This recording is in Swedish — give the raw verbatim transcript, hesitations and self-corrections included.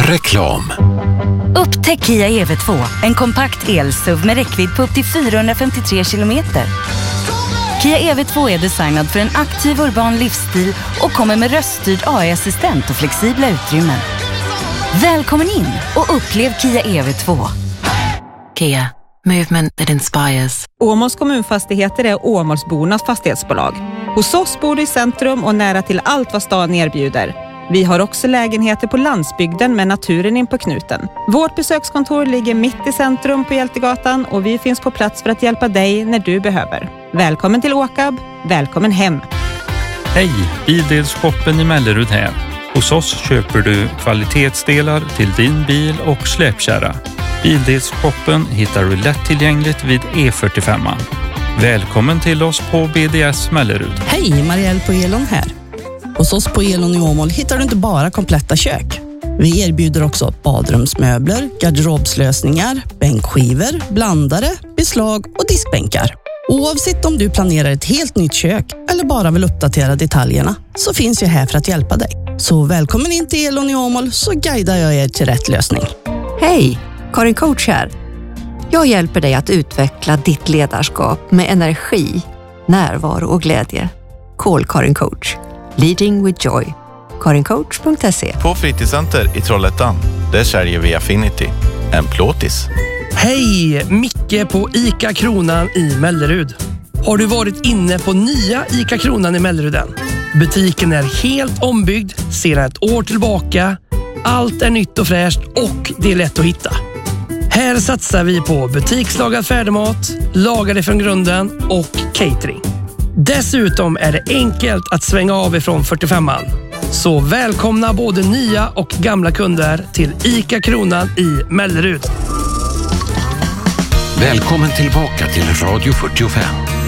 Reklam. Upptäck Kia E V två, en kompakt el-S U V med räckvidd på upp till fyrahundrafemtiotre kilometer. Kia E V två är designad för en aktiv urban livsstil och kommer med röststyrd A I-assistent och flexibla utrymmen. Välkommen in och upplev Kia E V två. Kia, movement that inspires. Åmåls kommunfastigheter är Åmålsbornas fastighetsbolag. Hos oss bor du i centrum och nära till allt vad stan erbjuder. Vi har också lägenheter på landsbygden med naturen in på knuten. Vårt besökskontor ligger mitt i centrum på Hjältegatan och vi finns på plats för att hjälpa dig när du behöver. Välkommen till Åkab, välkommen hem. Hej, Bildelshoppen i Mellerud här. Hos oss köper du kvalitetsdelar till din bil och släpkärra. Bildelshoppen hittar du lättillgängligt vid E fyrtiofem. Välkommen till oss på B D S Mellerud. Hej, Marielle på Elon här. Hos oss på Elon i Åmål hittar du inte bara kompletta kök. Vi erbjuder också badrumsmöbler, garderobslösningar, bänkskivor, blandare, beslag och diskbänkar. Oavsett om du planerar ett helt nytt kök eller bara vill uppdatera detaljerna så finns jag här för att hjälpa dig. Så välkommen in till Elon i Åmål så guidar jag er till rätt lösning. Hej, Karin Coach här. Jag hjälper dig att utveckla ditt ledarskap med energi, närvaro och glädje. Call Karin Coach. Leading with joy. karin coach punkt se. På Fritidscenter i Trollhättan, där säljer vi Affinity, en plåtis. Hej, Micke på ICA Kronan i Mellerud. Har du varit inne på nya ICA Kronan i Melleruden? Butiken är helt ombyggd sedan ett år tillbaka. Allt är nytt och fräscht och det är lätt att hitta. Här satsar vi på butikslagad färdigmat, lagade från grunden och catering. Dessutom är det enkelt att svänga av ifrån fyrtiofemman. Så välkomna både nya och gamla kunder till ICA Kronan i Mellerud. Välkommen tillbaka till Radio fyrtiofem.